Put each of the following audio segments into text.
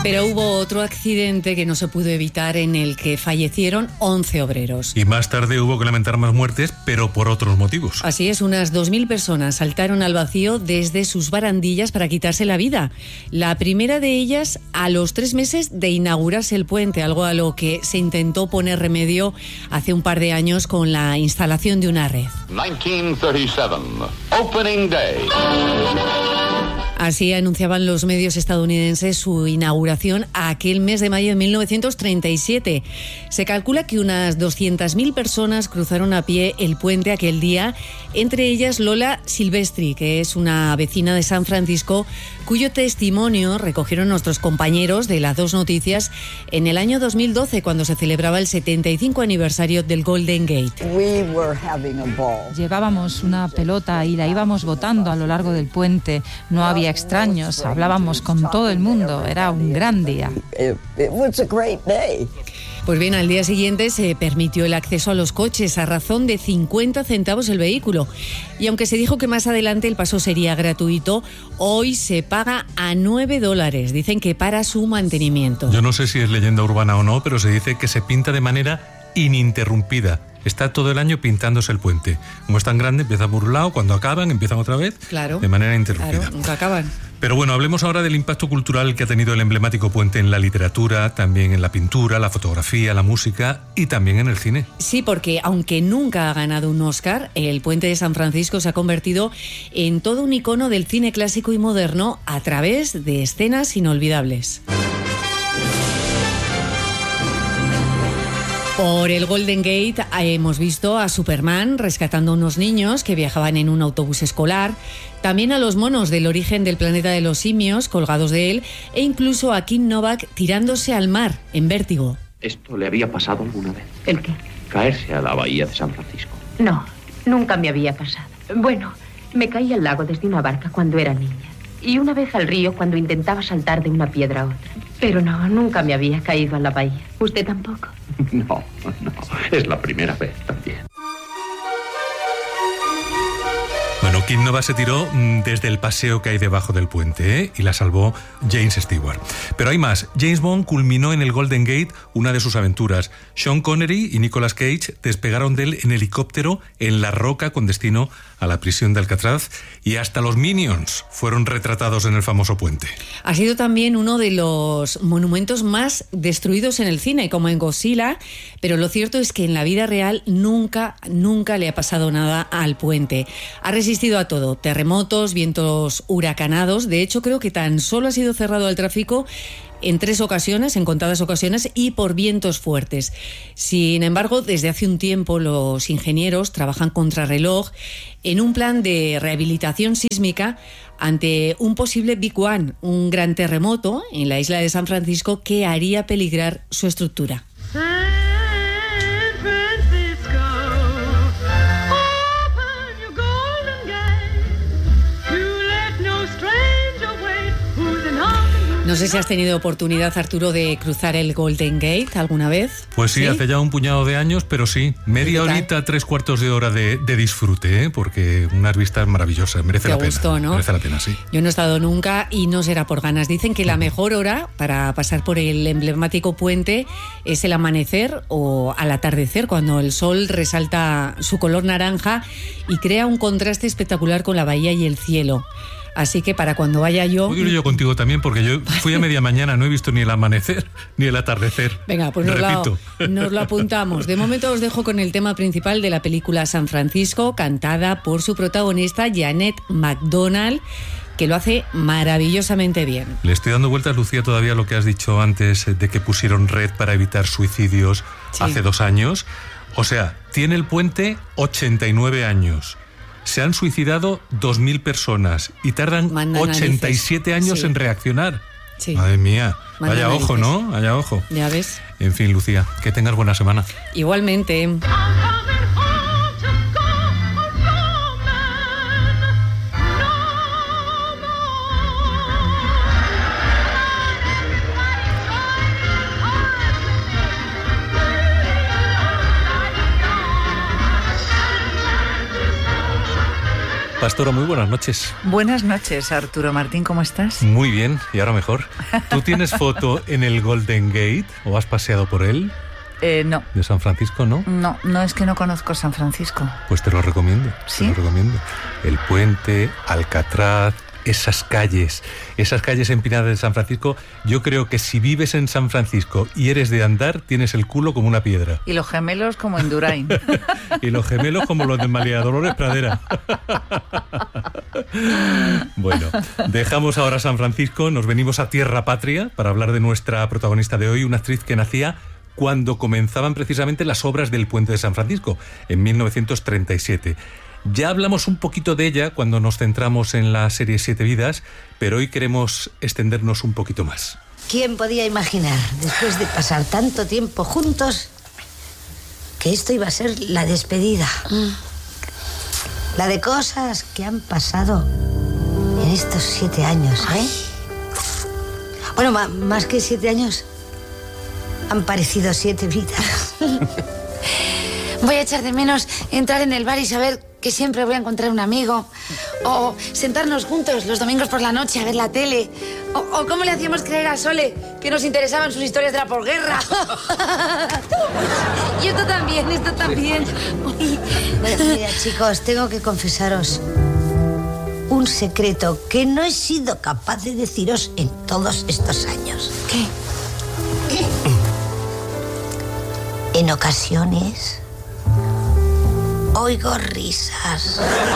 Pero hubo otro accidente que no se pudo evitar en el que fallecieron 11 obreros. Y más tarde hubo que lamentar más muertes, pero por otros motivos. Así es, unas 2.000 personas saltaron al vacío desde sus barandillas para quitarse la vida. La primera de ellas a los 3 meses de inaugurarse el puente, algo a lo que se intentó poner remedio hace un par de años con la instalación de una red. 1937, Opening Day. Así anunciaban los medios estadounidenses su inauguración aquel mes de mayo de 1937. Se calcula que unas 200.000 personas cruzaron a pie el puente aquel día, entre ellas Lola Silvestri, que es una vecina de San Francisco, cuyo testimonio recogieron nuestros compañeros de las Dos Noticias en el año 2012, cuando se celebraba el 75 aniversario del Golden Gate. Llevábamos una pelota y la íbamos botando a lo largo del puente. No había extraños, hablábamos con todo el mundo, era un gran día. Pues bien, al día siguiente se permitió el acceso a los coches a razón de 50 centavos el vehículo. Y aunque se dijo que más adelante el paso sería gratuito, hoy se paga a $9. Dicen que para su mantenimiento. Yo no sé si es leyenda urbana o no, pero se dice que se pinta de manera ininterrumpida. Está todo el año pintándose el puente. Como es tan grande, empieza por un lado, cuando acaban, empiezan otra vez, claro, de manera interrumpida. Claro, nunca acaban. Pero bueno, hablemos ahora del impacto cultural que ha tenido el emblemático puente en la literatura, también en la pintura, la fotografía, la música y también en el cine. Sí, porque aunque nunca ha ganado un Oscar, el puente de San Francisco se ha convertido en todo un icono del cine clásico y moderno a través de escenas inolvidables. Por el Golden Gate hemos visto a Superman rescatando a unos niños que viajaban en un autobús escolar, también a los monos del origen del planeta de los simios colgados de él e incluso a Kim Novak tirándose al mar en Vértigo. ¿Esto le había pasado alguna vez? ¿El qué? Caerse a la bahía de San Francisco. No, nunca me había pasado. Bueno, me caí al lago desde una barca cuando era niña. Y una vez al río cuando intentaba saltar de una piedra a otra. Pero no, nunca me había caído a la bahía. ¿Usted tampoco? No, es la primera vez también. Bueno, Kim Novak se tiró desde el paseo que hay debajo del puente, y la salvó James Stewart. Pero hay más. James Bond culminó en el Golden Gate una de sus aventuras. Sean Connery y Nicolas Cage despegaron de él en helicóptero en la roca con destino a la prisión de Alcatraz, y hasta los Minions fueron retratados en el famoso puente. Ha sido también uno de los monumentos más destruidos en el cine, como en Godzilla, pero lo cierto es que en la vida real nunca le ha pasado nada al puente. Ha resistido a todo, terremotos, vientos huracanados. De hecho, creo que tan solo ha sido cerrado al tráfico en 3 ocasiones, en contadas ocasiones, y por vientos fuertes. Sin embargo, desde hace un tiempo los ingenieros trabajan contrarreloj en un plan de rehabilitación sísmica ante un posible Big One, un gran terremoto en la isla de San Francisco que haría peligrar su estructura. No sé si has tenido oportunidad, Arturo, de cruzar el Golden Gate alguna vez. Pues sí, hace ya un puñado de años, pero sí, media horita, 3/4 de hora de disfrute, porque unas vistas maravillosas, merece la pena. Te gustó, ¿no? Merece la pena, sí. Yo no he estado nunca y no será por ganas. Dicen que la mejor hora para pasar por el emblemático puente es el amanecer o al atardecer, cuando el sol resalta su color naranja y crea un contraste espectacular con la bahía y el cielo. Así que para cuando vaya yo... Voy a ir yo contigo también, porque yo fui a media mañana, no he visto ni el amanecer ni el atardecer. Venga, pues nos lo apuntamos. De momento os dejo con el tema principal de la película San Francisco, cantada por su protagonista Jeanette MacDonald, que lo hace maravillosamente bien. Le estoy dando vueltas, Lucía, todavía lo que has dicho antes de que pusieron red para evitar suicidios hace 2 años. O sea, tiene el puente 89 años. Se han suicidado 2.000 personas y tardan 87 años en reaccionar. Sí. Madre mía, vaya ojo, ¿no? Vaya ojo. Ya ves. En fin, Lucía, que tengas buena semana. Igualmente. Pastora, muy buenas noches. Buenas noches, Arturo Martín, ¿cómo estás? Muy bien, y ahora mejor. ¿Tú tienes foto en el Golden Gate o has paseado por él? No. ¿De San Francisco, no? No, es que no conozco San Francisco. Pues te lo recomiendo. ¿Sí? Te lo recomiendo. El puente, Alcatraz, esas calles empinadas de San Francisco. Yo creo que si vives en San Francisco y eres de andar, tienes el culo como una piedra. Y los gemelos como en Durain. Y los gemelos como los de María Dolores Pradera. Bueno, dejamos ahora San Francisco, nos venimos a tierra patria para hablar de nuestra protagonista de hoy, una actriz que nacía cuando comenzaban precisamente las obras del Puente de San Francisco, en 1937. Ya hablamos un poquito de ella cuando nos centramos en la serie Siete Vidas, pero hoy queremos extendernos un poquito más. ¿Quién podía imaginar, después de pasar tanto tiempo juntos, que esto iba a ser la despedida? La de cosas que han pasado en estos 7 años, ¿eh? Bueno, más que 7 años, han parecido 7 vidas. Voy a echar de menos entrar en el bar y saber que siempre voy a encontrar un amigo. O sentarnos juntos los domingos por la noche a ver la tele. O cómo le hacíamos creer a Sole que nos interesaban sus historias de la posguerra. Y esto también. Mira, chicos, tengo que confesaros un secreto que no he sido capaz de deciros en todos estos años. ¿Qué? En ocasiones oigo risas.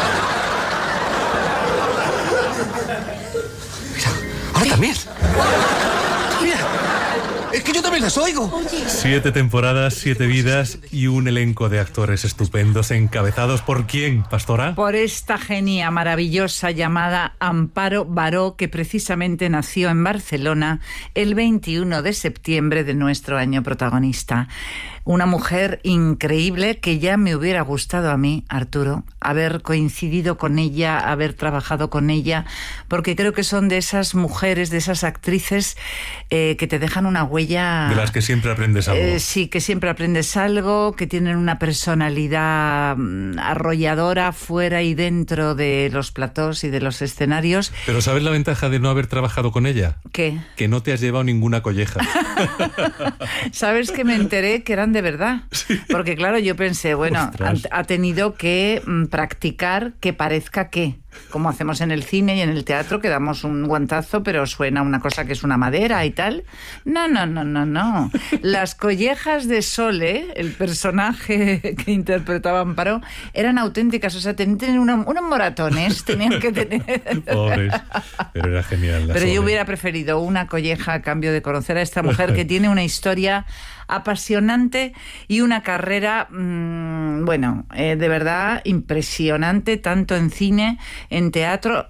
Mira, ahora también. Mira, es que yo también las oigo. 7 temporadas, 7 vidas y un elenco de actores estupendos, encabezados ¿por quién, Pastora? Por esta genia maravillosa llamada Amparo Baró, que precisamente nació en Barcelona el 21 de septiembre de nuestro año protagonista. Una mujer increíble que ya me hubiera gustado a mí, Arturo, haber coincidido con ella, haber trabajado con ella, porque creo que son de esas mujeres, de esas actrices que te dejan una huella... De las que siempre aprendes algo. Sí, que siempre aprendes algo, que tienen una personalidad arrolladora fuera y dentro de los platós y de los escenarios. Pero ¿sabes la ventaja de no haber trabajado con ella? ¿Qué? Que no te has llevado ninguna colleja. ¿Sabes que me enteré que eran de verdad? Sí. Porque claro, yo pensé, bueno, Ostras. ha tenido que practicar que parezca que, como hacemos en el cine y en el teatro, que damos un guantazo, pero suena una cosa que es una madera y tal. No. Las collejas de Sole, el personaje que interpretaba Amparo, eran auténticas, o sea, tenían unos moratones, tenían que tener... Pobres, pero era genial. Pero Sole. yo hubiera preferido una colleja a cambio de conocer a esta mujer que tiene una historia apasionante y una carrera, de verdad impresionante, tanto en cine, en teatro